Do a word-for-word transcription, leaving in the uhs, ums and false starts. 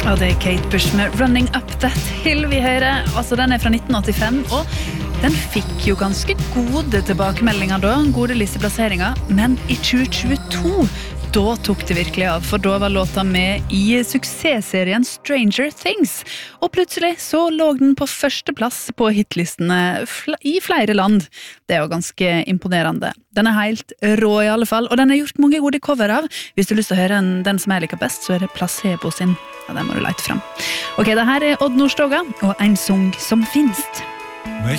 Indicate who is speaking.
Speaker 1: Og det er Kate Bush med Running Up That Hill vi hører. Altså, den er fra nitten åttifem, og den fikk jo ganske gode tilbakemeldinger da, gode listeplasseringer, men i tjue tjueto, da tok det virkelig av, for da var låta med i suksessserien Stranger Things, og plutselig så lå den på første plass på hitlistene i flere land. Det er jo ganske imponerende. Den er helt rå i alle fall, og den har gjort mange gode cover av. Hvis du har lyst til å høre en, den som jeg liker best, så er det Placebo sin. Ja, den må du lete frem. Ok, det her er Odd Nordstoga, og en sang som finst.